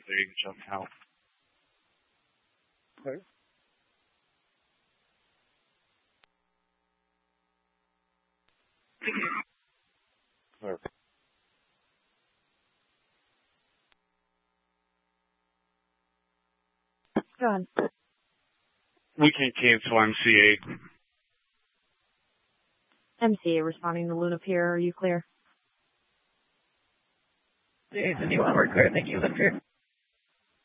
there you can jump out. Clear. Clear. Go ahead. We can cancel MCA. MCA responding to Luna Pier. Are you clear? Jason, you want to work clear? Thank you, Luna Pier.